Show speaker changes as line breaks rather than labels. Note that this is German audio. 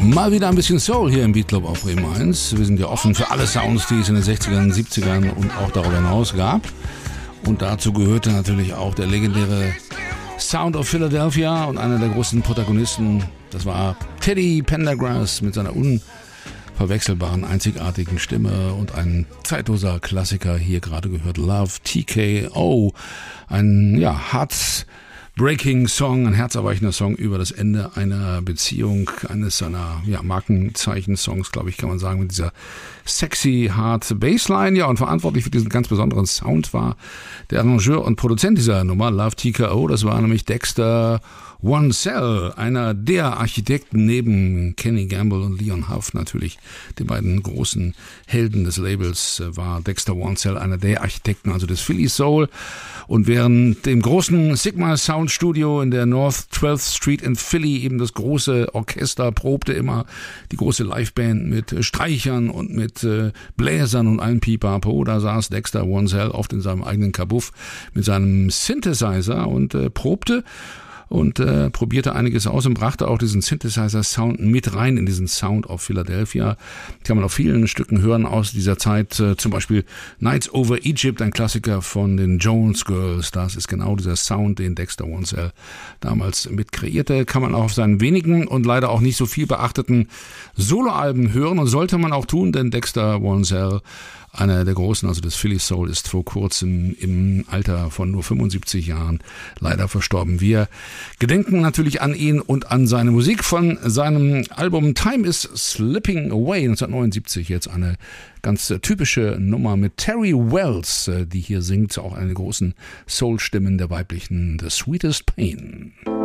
Mal wieder ein bisschen Soul hier im Beatclub auf Bremen 1. Wir sind ja offen für alle Sounds, die es in den 60ern, 70ern und auch darüber hinaus gab. Und dazu gehörte natürlich auch der legendäre Sound of Philadelphia und einer der großen Protagonisten, das war Teddy Pendergrass mit seiner unverwechselbaren, einzigartigen Stimme und ein zeitloser Klassiker, hier gerade gehört Love TKO, ein Heartbreaking Song, ein herzerweichender Song über das Ende einer Beziehung, eines seiner Markenzeichen-Songs, glaube ich, kann man sagen, mit dieser sexy, hard Bassline. Ja, und verantwortlich für diesen ganz besonderen Sound war der Arrangeur und Produzent dieser Nummer, Love TKO, das war nämlich Dexter Wansel, einer der Architekten neben Kenny Gamble und Leon Huff natürlich, die beiden großen Helden des Labels, war Dexter Wansel einer der Architekten, also des Philly Soul. Und während dem großen Sigma Sound Studio in der North 12th Street in Philly eben das große Orchester probte immer, die große Liveband mit Streichern und mit Bläsern und allem Pipapo, da saß Dexter Wansel oft in seinem eigenen Kabuff mit seinem Synthesizer und probte und probierte einiges aus und brachte auch diesen Synthesizer-Sound mit rein in diesen Sound of Philadelphia. Kann man auf vielen Stücken hören aus dieser Zeit, zum Beispiel Nights Over Egypt, ein Klassiker von den Jones Girls. Das ist genau dieser Sound, den Dexter Wansel damals mit kreierte. Kann man auch auf seinen wenigen und leider auch nicht so viel beachteten Soloalben hören und sollte man auch tun, denn Dexter Wansel, einer der Großen, also des Philly Soul, ist vor kurzem im Alter von nur 75 Jahren leider verstorben. Wir gedenken natürlich an ihn und an seine Musik von seinem Album Time is Slipping Away 1979. Jetzt eine ganz typische Nummer mit Terry Wells, die hier singt, auch eine der großen Soul-Stimmen der weiblichen The Sweetest Pain.